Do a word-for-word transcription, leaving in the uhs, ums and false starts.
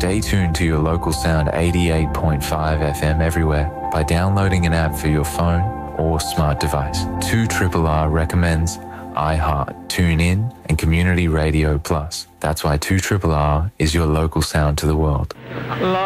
Stay tuned to your local sound eighty-eight point five F M everywhere by downloading an app for your phone or smart device. two R R R recommends iHeart, TuneIn, and Community Radio Plus. That's why two R R R is your local sound to the world.